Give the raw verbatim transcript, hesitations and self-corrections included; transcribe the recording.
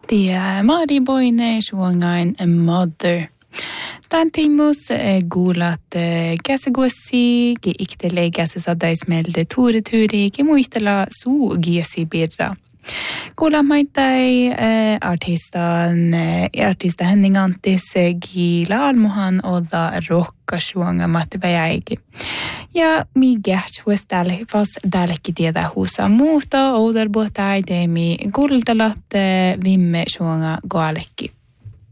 Det Mari Boine suongain Mother. Tän tiimus guulat käsegossi, ki iktele käsesaddaismelde tuurituri, ki muistella suu giesi birra. Kuulla maittai artistan, artista Henning Antis gila almuhan oda rokka suonga mattipäjäiki. Ja mi gäht huos täällä fas täälläkin tietää huusa muuta, oudar bohtai teemi kultalat vimme suonga goalekki.